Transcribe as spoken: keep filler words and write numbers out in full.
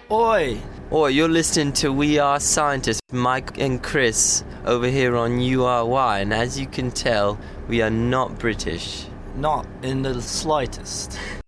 Oi! Or you're listening to We Are Scientists, Mike and Chris, over here on U R Y, and as you can tell, we are not British. Not in the slightest.